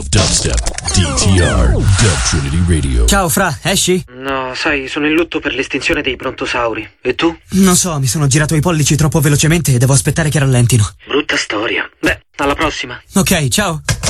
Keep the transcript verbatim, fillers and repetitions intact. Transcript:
of dubstep. D T R, Dub Trinity Radio. Ciao Fra, esci? No, sai, sono in lutto per l'estinzione dei brontosauri. E tu? Non so, mi sono girato i pollici troppo velocemente e devo aspettare che rallentino. Brutta storia. Beh, alla prossima. Ok, ciao.